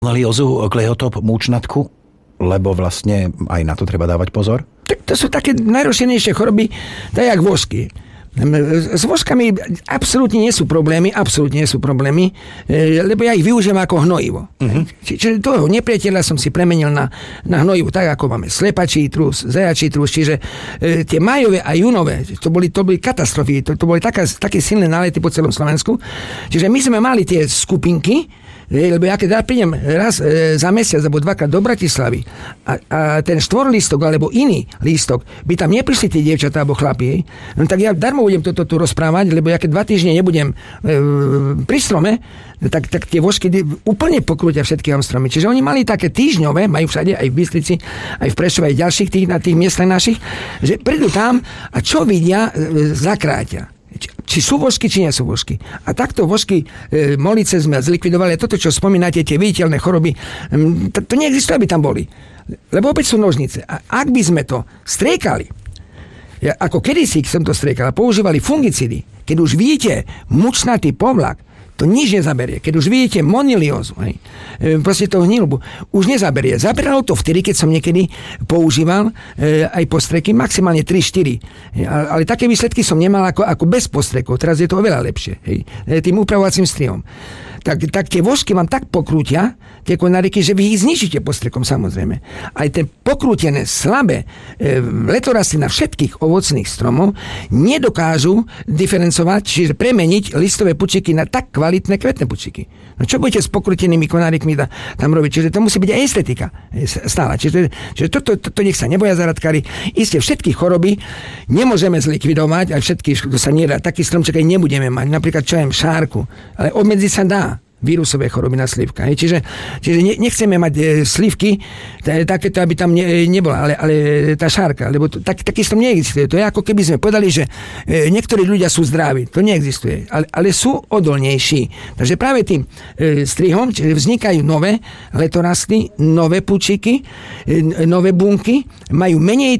Moniliózu, klejotop, múčnatku, lebo vlastne aj na to treba dávať pozor? Tak to sú také najrozšírenejšie choroby, tak jak vosky. S voskami absolútne nie sú problémy, lebo ja ich využijem ako hnojivo. Čiže toho nepriateľa som si premenil na hnojivo, tak ako máme slepačí trus, zajačí trus, čiže tie majové a junové, to boli katastrofy, to boli také silné nálety po celom Slovensku. Čiže my sme mali tie skupinky, lebo ja keď prídem raz za mesiac alebo dvakrát do Bratislavy a ten štvorlístok alebo iný lístok by tam neprišli tie dievčatá alebo chlapi, no tak ja darmo budem toto tu rozprávať, lebo ja keď 2 týždne nebudem pri strome, tak tie vožky úplne pokrútia všetky stromy. Čiže oni mali také týždňové, majú všade, aj v Bystrici, aj v Prešove, aj ďalších na tých miestach našich, že prídu tam a čo vidia, zakrátia. Či sú vožky, či nie sú vožky. A takto vožky molice sme zlikvidovali. A toto, čo spomínate, tie viditeľné choroby, to neexistuje, aby tam boli. Lebo opäť sú nožnice. A ak by sme to striekali, ako kedysi som to striekal, používali fungicidy, keď už vidíte mučnatý povlak, to nič nezaberie. Keď už vidíte moniliózu, proste toho hnilbu, už nezaberie. Zaberalo to vtedy, keď som niekedy používal aj postreky, maximálne 3-4. Ale také výsledky som nemal ako bez postrekov. Teraz je to oveľa lepšie. Tým upravovacím strihom. Tak tie vožky vám tak pokrútia, tie konáriky, že vy ich znižíte postrekom, samozrejme. Aj tie pokrútené, slabé letorastliny na všetkých ovocných stromov nedokážu diferencovať, čiže premeniť listové pučiky na tak kvalitné kvetné pučiky. No čo budete s pokrútenými konárikmi tam robiť? Čiže to musí byť aj estetika stála. Čiže toto nech sa neboja zaradkári. Isté všetky choroby nemôžeme zlikvidovať, aj všetky, to sa nedá, taký stromček aj nebudeme mať. Napríklad čo aj šárku. Ale obmedziť sa dá. Vírusové choroby na slivka. Čiže nechceme mať slivky takéto, aby tam nebola, ale tá šárka, lebo taký strom neexistuje. To je ako keby sme povedali, že niektorí ľudia sú zdraví. To neexistuje, ale sú odolnejší. Takže práve tým strihom vznikajú nové letorastly, nové pučiky, nové bunky, majú menej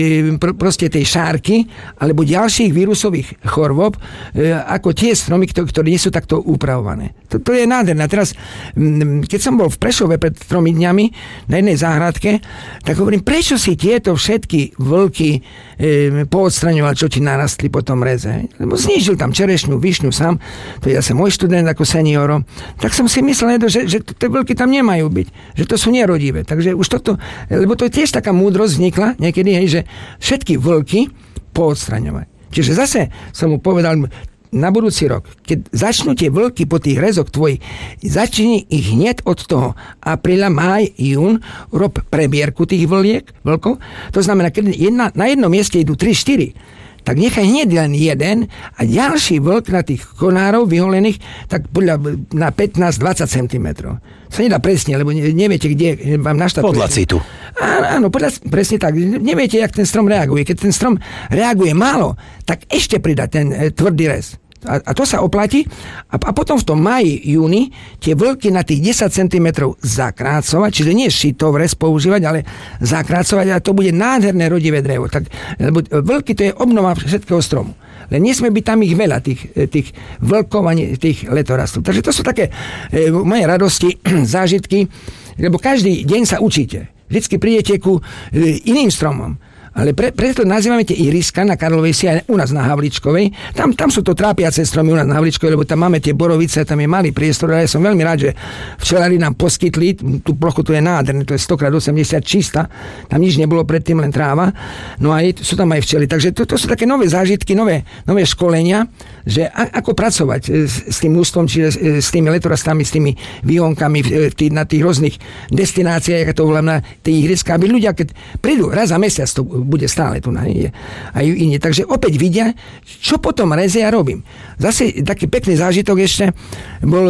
proste tej šárky alebo ďalších vírusových chorôb ako tie stromy, ktoré nie sú takto upravované. To je nádherné. Teraz, keď som bol v Prešove pred 3 dňami na jednej záhradke, tak hovorím, prečo si tieto všetky vlky poodstraňoval, čo ti narastli po tom reze? Lebo znížil tam čerešňu, višňu sám, to je zase môj študent ako senioro, tak som si myslel, že tie vlky tam nemajú byť, že to sú nerodivé. Takže už toto, lebo to je tiež taká múdrosť vznikla niekedy, že všetky vlky poodstraňovať. Čiže zase som mu povedal, na budúci rok, keď začnú tie vlky po tých rezoch tvojich, začni ich hneď od toho apríla, máj, jún, rob prebierku tých vlkov. To znamená, keď na jednom mieste idú 3-4, tak nechaj hneď len jeden a ďalší vlk na tých konárov vyholených, tak na 15-20 cm. Sa nedá presne, lebo neviete, kde vám naštatuje. Podľa citu. Áno, presne tak. Neviete, jak ten strom reaguje. Keď ten strom reaguje málo, tak ešte pridá ten tvrdý rez. A to sa oplatí. A potom v tom máji, júni tie vlky na tých 10 cm zakrácovať, čiže nie šitov rez používať, ale zakrácovať a to bude nádherné rodivé drevo. Lebo vlky to je obnova všetkého stromu. Len nesmie byť tam ich veľa, tých vlkov a tých letorastov. Takže to sú také moje radosti, zážitky, lebo každý deň sa učíte. Vždycky prídete ku iným stromom. Ale preto nazývame tie ihriska na Karlovej si aj u nás na Havličkovej. Tam sú to trápiace stromy u nás na Havličkovej, lebo tam máme tie borovice, tam je malý priestor, ale ja som veľmi rád, že včelári nám poskytli, tú plochu tu je nádherné, to je 100x80 čistá, tam nič nebolo predtým, len tráva. No a sú tam aj včely. Takže to sú také nové zážitky, nové školenia, že ako pracovať s tým ústvom, čiže s tými letorastami, s tými výhonkami na tých rôznych destináciách, ako to volám na tie ihriska, aby ľudia, keď prídu raz za mesiac, to bude stále tu na aj iné. Takže opäť vidia, čo potom reze ja robím. Zase taký pekný zážitok ešte bol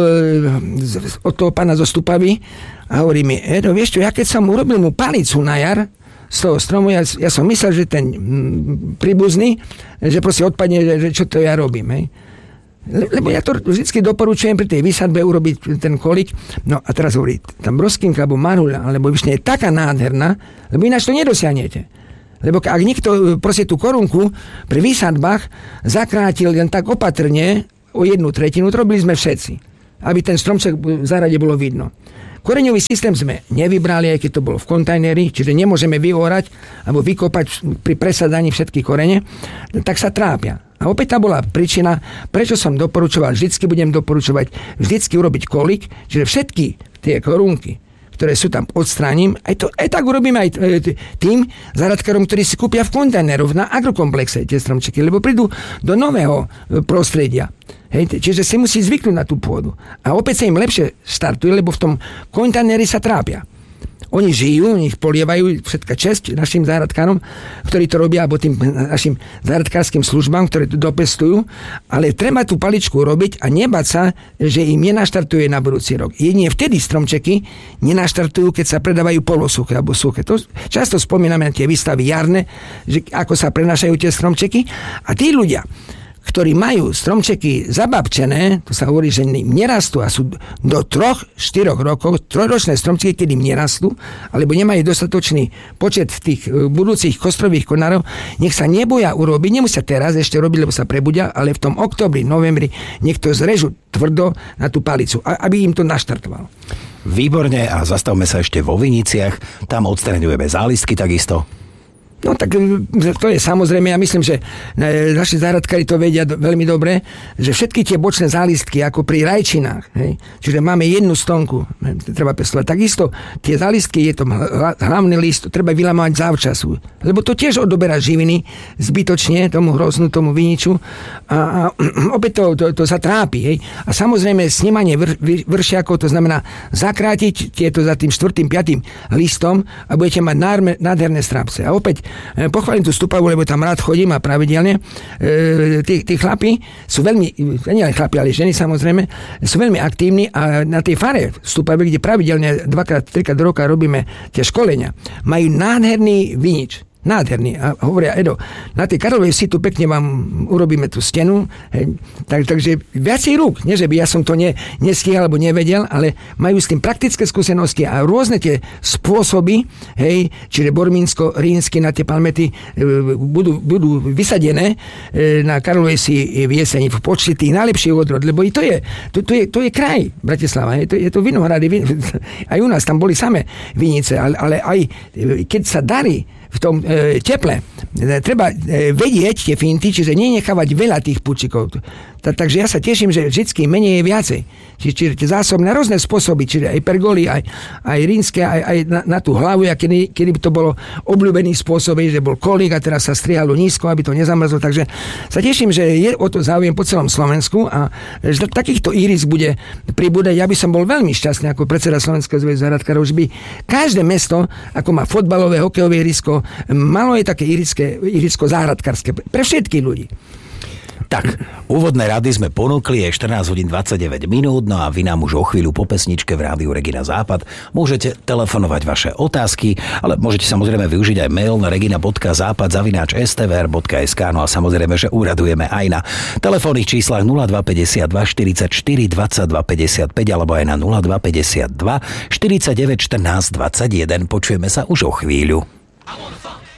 od toho pána zo Stupavy a hovorí mi, vieš čo, ja keď som urobil mu palicu na jar z toho stromu, ja som myslel, že ten príbuzný, že proste odpadne, že čo to ja robím, hej. Lebo ja to vždy doporučujem pri tej výsadbe urobiť ten kolik. No a teraz hovorí, tá broskinka alebo maruľa, alebo višne je taká nádherná, lebo ináč to nedosiahnete. Lebo ak niekto proste tú korunku pri výsadbách zakrátil len tak opatrne o 1/3, to robili sme všetci, aby ten stromček v záhrade bolo vidno. Koreňový systém sme nevybrali, aj keď to bolo v kontajneri, čiže nemôžeme vyorať alebo vykopať pri presadaní všetky korene, tak sa trápia. A opäť tá bola príčina, prečo som doporučoval, vždycky budem doporučovať, vždycky urobiť kolik, čiže všetky tie korunky, ktoré sú tam, odstránim. Aj tak urobíme aj tým záhradkárom, ktorí si kúpia v kontajneroch na agrokomplexe tie stromčeky, lebo prídu do nového prostredia. Hej, čiže si musí zvyknúť na tú pôdu. A opäť sa im lepšie štartuje, lebo v tom kontajneri sa trápia. Oni žijú, oni ich polievajú, všetka česť našim záhradkárom, ktorí to robia, alebo tým našim záhradkárskym službám, ktoré tu dopestujú, ale treba tú paličku robiť a nebať sa, že im nenaštartuje na budúci rok. Jedine vtedy stromčeky nenaštartujú, keď sa predávajú polosuché alebo suché. To často spomíname na tie výstavy jarné, že ako sa prenášajú tie stromčeky a tí ľudia, ktorí majú stromčeky zababčené, to sa hovorí, že nerastú a sú do 3-4 rokov, 3-ročné stromčeky, kedy im nerastú, alebo nemajú dostatočný počet tých budúcich kostrových konárov, nech sa neboja urobiť, nemusia teraz ešte robiť, lebo sa prebudia, ale v tom októbri, novembri, nech to zrežu tvrdo na tú palicu, aby im to naštartovalo. Výborne, a zastavme sa ešte vo Viniciach, tam odstraňujeme zálistky takisto. No tak to je samozrejme, ja myslím, že naši záhradkári to vedia veľmi dobre, že všetky tie bočné zálistky, ako pri rajčinách, hej, čiže máme jednu stonku, treba pestovať, takisto tie zálistky, je to hlavný list, treba vylamovať zavčasu, lebo to tiež odoberá živiny zbytočne, tomu hroznú, tomu viniču a opäť to sa trápi, hej. A samozrejme snímanie vršiakov, to znamená zakrátiť tieto za tým 4., 5. listom a budete mať nádherné strapce. A opäť pochválim tú stupavu, lebo tam rád chodím a pravidelne. Tí chlapi sú veľmi, nie len chlapi, ale ženy samozrejme, sú veľmi aktívni a na tej fare stupave, kde pravidelne 2-3 do roka robíme tie školenia, majú nádherný vinič. Nádherný. A hovoria, Edo, na tej Karlovej si tu pekne vám urobíme tú stenu, hej, takže viacej rúk, nie že by ja som to nestíhal alebo nevedel, ale majú s tým praktické skúsenosti a rôzne tie spôsoby, hej, čiže bormínsko, rínsky na tie palmety budú vysadené na Karlovej si v jeseni v počte tých najlepších odrod, lebo to je kraj Bratislava, je to vinohrady, aj u nás tam boli samé vinice, ale aj keď sa darí v tom teple, treba vedieť tie finty, čiže nenechávať veľa tých púčikov. Takže ja sa teším, že vždycky menej je viacej. Čiže tie zásoby na rôzne spôsoby, čiže aj pergoly, aj rínske, aj na tú hlavu, a kedy by to bolo obľúbený spôsob, že bol kolík a teraz sa strihalo nízko, aby to nezamrzlo. Takže sa teším, že je o to záujem po celom Slovensku a že takýchto íris bude pribúdať. Ja by som bol veľmi šťastný ako predseda Slovenského zväzu záhradkárov, že by každé mesto, ako má fotbalové, hokejové ihrisko, malo je také ihrisko záhradkárske pre všetkých ľudí. Tak, úvodné rady sme ponúkli, je 14:29, no a vy nám už o chvíľu po pesničke v rádiu Regina Západ môžete telefonovať vaše otázky, ale môžete samozrejme využiť aj mail na regina.západ@stvr.sk, no a samozrejme, že úradujeme aj na telefónnych číslach 0252 44 22 55 alebo aj na 0252 49 14 21. Počujeme sa už o chvíľu.